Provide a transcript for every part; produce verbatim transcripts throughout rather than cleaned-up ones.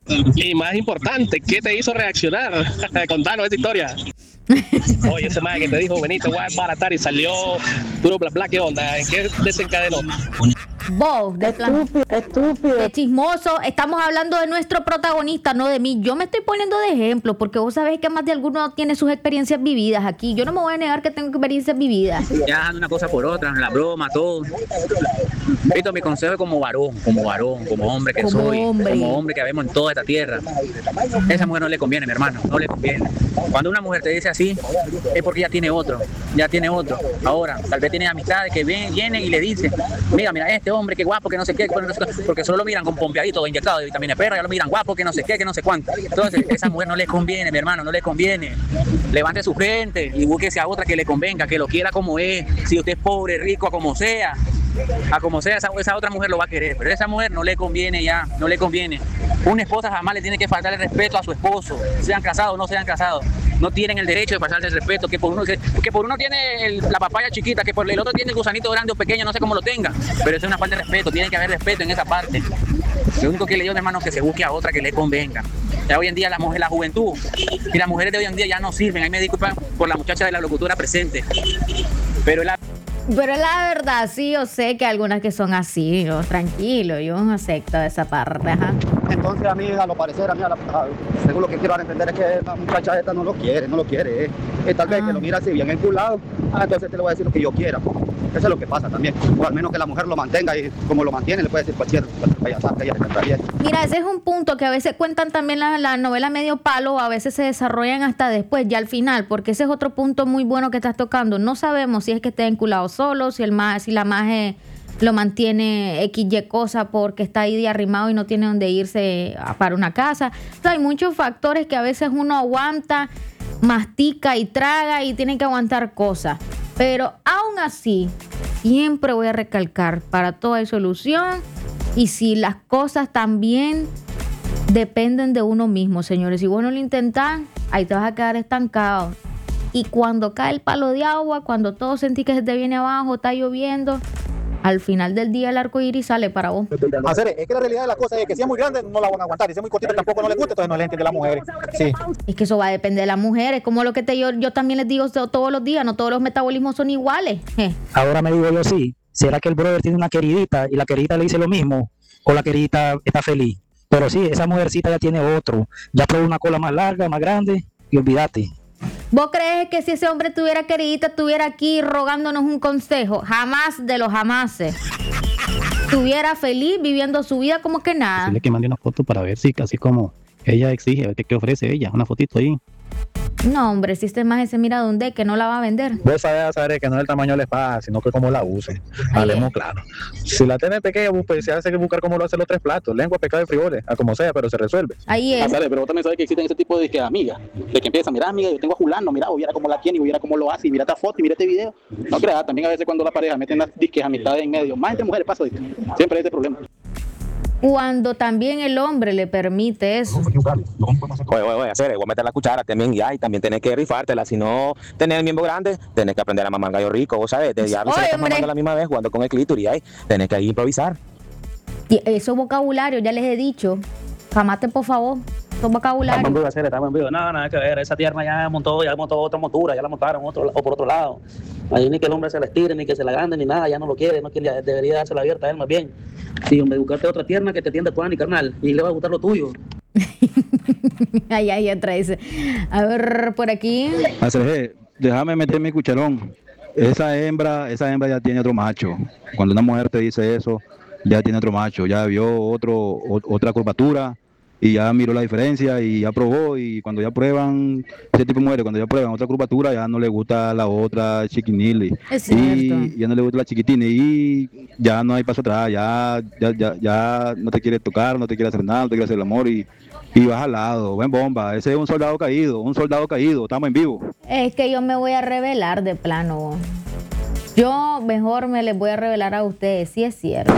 Y más importante, ¿qué te hizo reaccionar? Contanos esa historia. Oye, ese maje que te dijo, vení, te voy a desbaratar y salió puro bla bla, ¿qué onda? ¿En qué desencadenó? Vos, de plan, Estúpido, estúpido. de chismoso, estamos hablando de nuestro protagonista, no de mí. Yo me estoy poniendo de ejemplo porque vos sabés que más de alguno tiene sus experiencias vividas aquí. Yo no me voy a negar que tengo experiencias vividas. Ya dejando una cosa por otra, la broma, todo. Esto mi consejo es como varón, como varón, como hombre que Como soy, hombre. como hombre que vemos en toda esta tierra. Esa mujer no le conviene, mi hermano, no le conviene. Cuando una mujer te dice así, es porque ya tiene otro, ya tiene otro. Ahora, tal vez tiene amistades que ven, vienen y le dicen, mira, mira, este hombre, qué guapo, que no sé qué, porque solo lo miran con pompeadito, inyectado de vitamina perra, ya lo miran guapo, que no sé qué, que no sé cuánto. Entonces, esa mujer no le conviene, mi hermano, no le conviene. Levante su gente y búsquese a otra que le convenga, que lo quiera como es. Si usted es pobre, rico, a como sea, a como sea, esa, esa otra mujer lo va a querer, pero esa mujer no le conviene ya, no le conviene. Una esposa jamás le tiene que faltar el respeto a su esposo, sean casados o no sean casados. No tienen el derecho de faltarle el respeto, que por uno, que por uno tiene el, la papaya chiquita, que por el otro tiene el gusanito grande o pequeño, no sé cómo lo tenga, pero eso es una falta de respeto, tiene que haber respeto en esa parte. Lo único que le digo, hermano, es que se busque a otra que le convenga. Ya hoy en día la mujer, la juventud y las mujeres de hoy en día ya no sirven. Ahí me disculpan por la muchacha de la locutora presente, pero la Pero la verdad, sí, yo sé que hay algunas que son así, yo tranquilo, yo no acepto esa parte, ajá. Entonces a mí, a lo parecer, a mí, a la, a, según lo que quiero dar a entender es que la muchacha esta no lo quiere, no lo quiere. Eh. Eh, tal vez Ah. que lo mira así bien enculado, ah, entonces te le voy a decir lo que yo quiera. Eso es lo que pasa también. O al menos que la mujer lo mantenga y como lo mantiene, le puede decir cualquier, cualquier payasada que ella le canta bien. Mira, ese es un punto que a veces cuentan también la, la novela medio palo, a veces se desarrollan hasta después, ya al final, porque ese es otro punto muy bueno que estás tocando. No sabemos si es que está enculado solo, si el ma, si la maje lo mantiene equis ye cosa porque está ahí de arrimado y no tiene donde irse a- para una casa. O sea, hay muchos factores que a veces uno aguanta, mastica y traga y tiene que aguantar cosas. Pero aún así, siempre voy a recalcar, para todo hay solución. Y si las cosas también dependen de uno mismo, señores. Si vos no lo intentás, ahí te vas a quedar estancado. Y cuando cae el palo de agua, cuando todo sentís que se te viene abajo, está lloviendo, al final del día el arco iris sale para vos. Hacer, es que la realidad de las cosas es que si es muy grande no la van a aguantar, y si es muy cortita tampoco no les gusta, entonces no les entiende las mujeres. Sí. Es que eso va a depender de las mujeres, como lo que te, yo, yo también les digo to- todos los días, no todos los metabolismos son iguales. Eh. Ahora me digo yo sí, ¿será que el brother tiene una queridita y la queridita le dice lo mismo? ¿O la queridita está feliz? Pero sí, esa mujercita ya tiene otro, ya probó una cola más larga, más grande y olvídate. ¿Vos crees que si ese hombre tuviera queridita, estuviera aquí rogándonos un consejo? Jamás de los jamases. Estuviera feliz viviendo su vida como que nada. Decirle que mande una foto para ver si, así como ella exige, a ver qué, qué ofrece ella, una fotito ahí. No, hombre, si este maje se mira donde que no la va a vender. Vos sabés, saber que no es el tamaño del espacio, sino que cómo la use. Hablemos claro. Si la tiene pequeña, pues se hace que buscar cómo lo hacen los tres platos, lengua, pescado y frijoles, a como sea, pero se resuelve. Ahí es. Sale, pero vos también sabes que existen ese tipo de que amigas, de que empiezan, mira amiga, yo tengo a Julano, mira, viera cómo la tiene, viera cómo lo hace, y mira esta foto y mira este video. No creas, también a veces cuando la pareja meten las disques amistades en medio, más entre mujeres pasa, dice. Siempre hay ese problema. Cuando también el hombre le permite eso. Oye, oye, oye, hacer, voy a meter la cuchara también y ay, también tenés que rifártela, si no tenés el miembro grande, tenés que aprender a mamar gallo rico, vos sabés, de diablo se Oye, la estás hombre. mamando a la misma vez jugando con el clítoris y ay, tenés que ahí improvisar. Y eso vocabulario, ya les he dicho. Jamate, por favor. Eso vocabulario. Estamos en vivo, hacer, estamos en vivo. No, nada que ver. Esa tierna ya montó, ya montó otra montura, ya la montaron otro, o por otro lado. Ahí ni que el hombre se la estire, ni que se la agrande, ni nada, ya no lo quiere, no quiere, debería dársela abierta a él más bien. Sí, hombre, buscarte otra tierna que te atienda tu ani, carnal, y le va a gustar lo tuyo. Ay, ay, otra dice. A ver, por aquí. Hacer, déjame meter mi cucharón. Esa hembra, esa hembra ya tiene otro macho. Cuando una mujer te dice eso, ya tiene otro macho, ya vio otro, o- otra curvatura y ya miró la diferencia y ya probó, y cuando ya prueban, ese tipo de mujeres, cuando ya prueban otra curvatura, ya no le gusta la otra chiquinili. Es cierto. Y ya no le gusta la chiquitina y ya no hay paso atrás, ya, ya, ya, ya no te quiere tocar, no te quiere hacer nada, no te quiere hacer el amor y, y vas al lado, buen bomba, ese es un soldado caído, un soldado caído, estamos en vivo. Es que yo me voy a revelar de plano. Yo mejor me les voy a revelar a ustedes, si es cierto.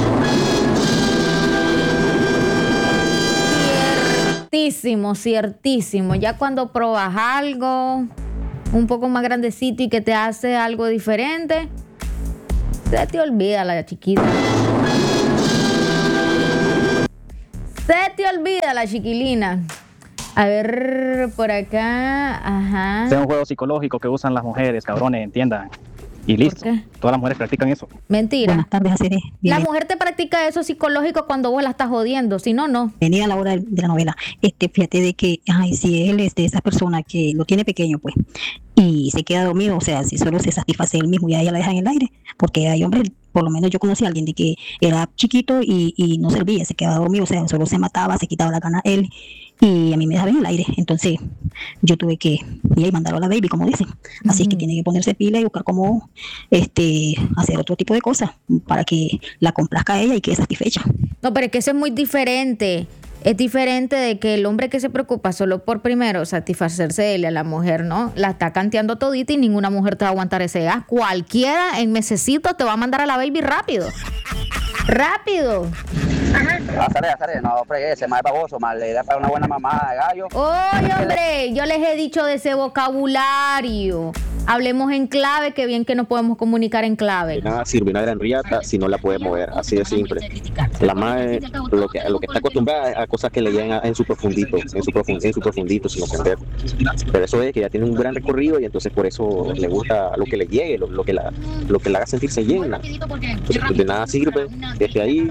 Ciertísimo, ciertísimo. Ya cuando probas algo un poco más grandecito y que te hace algo diferente, se te olvida la chiquita. Se te olvida la chiquilina. A ver, por acá, ajá. Sea un juego psicológico que usan las mujeres, cabrones, entiendan. Y listo. Todas las mujeres practican eso. Mentira. Buenas tardes, Acere. La mujer te practica eso psicológico cuando vos la estás jodiendo, si no, no. Venía a la hora de, de la novela. Este, fíjate de que, ay, si él es de esa persona que lo tiene pequeño, pues, y se queda dormido, o sea, si solo se satisface él mismo y a ella la deja en el aire, porque hay hombres, por lo menos yo conocí a alguien de que era chiquito y, y no servía, se quedaba dormido, o sea, solo se mataba, se quitaba la gana él, y a mí me dejaba en el aire. Entonces yo tuve que ir y mandarlo a la baby, como dicen. Así uh-huh. que tiene que ponerse pila y buscar cómo este, hacer otro tipo de cosas para que la complazca a ella y quede satisfecha. No, pero es que eso es muy diferente. Es diferente de que el hombre que se preocupa solo por primero satisfacerse de él, a la mujer, ¿no? La está canteando todita y ninguna mujer te va a aguantar ese gas. Cualquiera en mesecito te va a mandar a la baby rápido. ¡Rápido! Azare, azare, no fregué, ese mal baboso, mal le da para una buena mamá de gallo. Oye, hombre, yo les he dicho de ese vocabulario. Hablemos en clave, que bien que nos podemos comunicar en clave. De nada sirve una gran riata si no la puede mover, así de simple. La madre lo que, lo que está acostumbrada es a cosas que le llegan a, en su profundito, en su, profund, en su profundito, sin ofender. Pero eso es que ya tiene un gran recorrido y entonces por eso le gusta lo que le llegue, lo, lo, que, la, lo que la haga sentirse llena. Entonces, de nada sirve desde ahí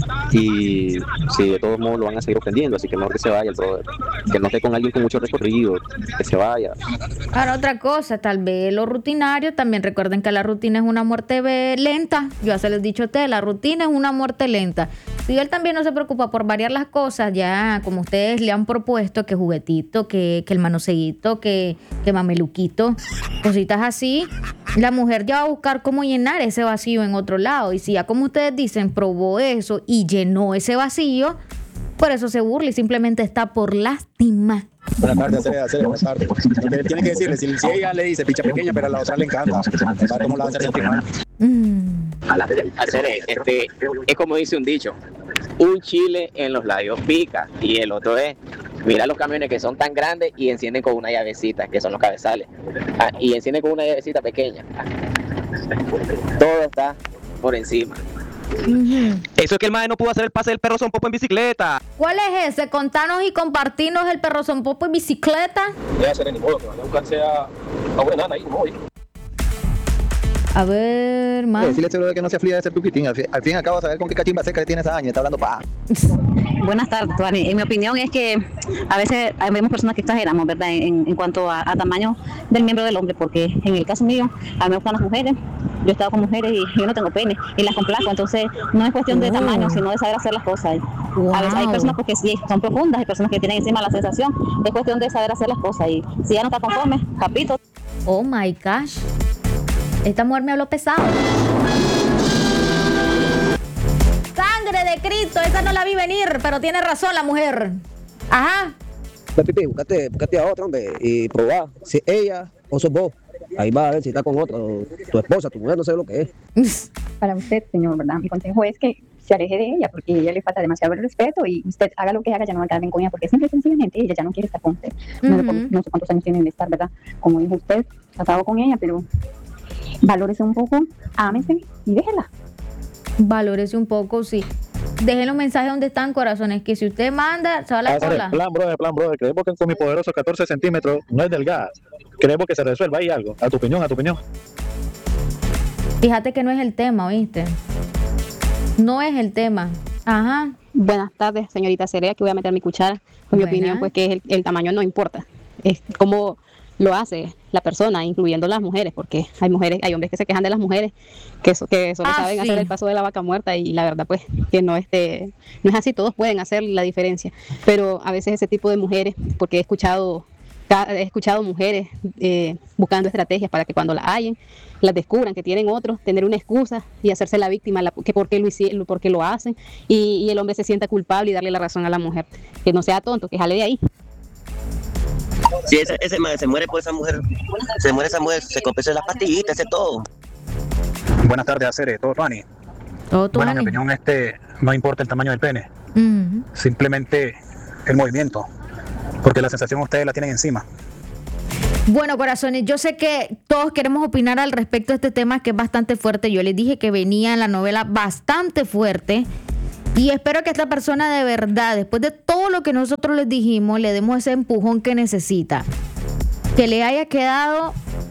y si de todos modos lo van a seguir ofendiendo, así que mejor que se vaya el brother, que no esté con alguien con mucho recorrido, que se vaya. Ahora otra cosa, tal vez lo rutinario, también recuerden que la rutina es una muerte lenta. Yo ya se les he dicho a ustedes, la rutina es una muerte lenta. Si él también no se preocupa por variar las cosas, ya como ustedes le han propuesto, que juguetito, que, que el manoseguito, que, que mameluquito, cositas así, la mujer ya va a buscar cómo llenar ese vacío en otro lado. Y si ya como ustedes dicen, probó eso y llenó ese vacío, por eso se burla y simplemente está por lástima. Buenas tardes, Acere, Acere, buenas tardes. Porque tiene que decirle, si, si ella le dice picha pequeña, pero a la otra le encanta, ¿sabes cómo la va a hacer sentir mal? Acere, este, es como dice un dicho, un chile en los labios pica, y el otro es, mira los camiones que son tan grandes y encienden con una llavecita, que son los cabezales, ah, y encienden con una llavecita pequeña. Todo está por encima. Uh-huh. Eso es que el mae no pudo hacer el pase del perro son popo en bicicleta. ¿Cuál es ese? Contanos y compartirnos el perro son popo en bicicleta. Debe ser ni modo que vaya a buscarse a, a una nana ahí, no voy. A ver, más. Decirle seguro de que no se aflija de ser tuquitín. Al fin, al fin y al cabo, saber con qué cachimba seca le tiene esa daña. Está hablando pa. Buenas tardes, Tuani. En mi opinión es que a veces vemos personas que exageramos, ¿verdad? En, en cuanto a, a tamaño del miembro del hombre, porque en el caso mío, a mí me gustan las mujeres. Yo he estado con mujeres y yo no tengo pene y las complazco, entonces no es cuestión de tamaño, sino de saber hacer las cosas. Wow. A veces hay personas porque sí son profundas, hay personas que tienen encima la sensación, es cuestión de saber hacer las cosas y si ya no está conforme, capito. Oh my gosh, esta mujer me habló pesado. Sangre de Cristo, esa no la vi venir, pero tiene razón la mujer. Ajá. Pipi, búscate, búscate a otra, hombre, y probá si ella o sos vos. Ahí va a ver si está con otra, tu esposa, tu mujer, no sé lo que es. Para usted, señor, ¿verdad? Mi consejo es que se aleje de ella, porque a ella le falta demasiado el respeto y usted haga lo que haga, ya no va a quedar bien con ella, porque simple y sencillamente ella ya no quiere estar con usted. Uh-huh. No, no sé cuántos años tienen de estar, ¿verdad? Como dijo usted, tratado con ella, pero valórese un poco, ámese y déjela. Valórese un poco, sí. Dejen los mensajes donde están, corazones, que si usted manda, se va a la cola. Plan, brother, plan, brother. Creemos que con mi poderoso catorce centímetros no es delgada. Creemos que se resuelva ahí algo. A tu opinión, a tu opinión. Fíjate que no es el tema, ¿oíste? No es el tema. Ajá. Buenas tardes, señorita Cerea, que voy a meter mi cuchara. Con mi opinión, pues que el, el tamaño no importa. Es como lo hace la persona, incluyendo las mujeres, porque hay mujeres, hay hombres que se quejan de las mujeres que, so, que solo ah, saben sí. hacer el paso de la vaca muerta y la verdad pues que no, este, no es así, todos pueden hacer la diferencia, pero a veces ese tipo de mujeres, porque he escuchado he escuchado mujeres eh, buscando estrategias para que cuando la hallen, las descubran que tienen otros, tener una excusa y hacerse la víctima, la, que por qué lo hicieron, por qué lo hacen, y, y el hombre se sienta culpable y darle la razón a la mujer, que no sea tonto, que jale de ahí. Si ese, ese man se muere por esa mujer, se muere esa mujer, se compensa las pastillitas, hace todo. Buenas tardes, Acere, todo Tuani. Todo Bueno, en mi opinión, este, no importa el tamaño del pene, uh-huh. simplemente el movimiento, porque la sensación ustedes la tienen encima. Bueno, corazones, yo sé que todos queremos opinar al respecto de este tema que es bastante fuerte. Yo les dije que venía en la novela bastante fuerte. Y espero que esta persona de verdad, después de todo lo que nosotros les dijimos, le demos ese empujón que necesita. Que le haya quedado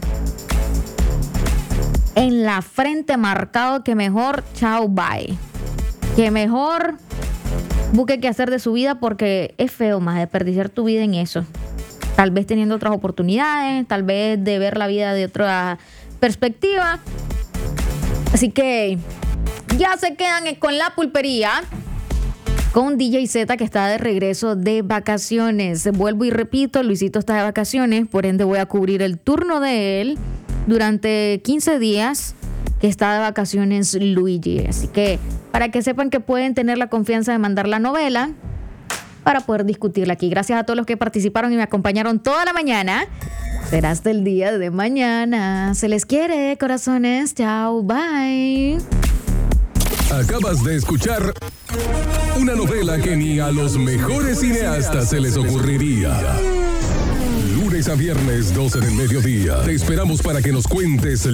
en la frente marcado que mejor, chao, bye. Que mejor busque qué hacer de su vida, porque es feo más desperdiciar tu vida en eso. Tal vez teniendo otras oportunidades, tal vez de ver la vida de otra perspectiva. Así que ya se quedan con la pulpería con D J Z, que está de regreso de vacaciones. Vuelvo y repito, Luisito está de vacaciones, por ende voy a cubrir el turno de él durante quince días que está de vacaciones Luigi. Así que para que sepan que pueden tener la confianza de mandar la novela para poder discutirla aquí. Gracias a todos los que participaron y me acompañaron toda la mañana. Será hasta el día de mañana. Se les quiere, corazones. Chao, bye. Acabas de escuchar una novela que ni a los mejores cineastas se les ocurriría. Lunes a viernes, doce del mediodía. Te esperamos para que nos cuentes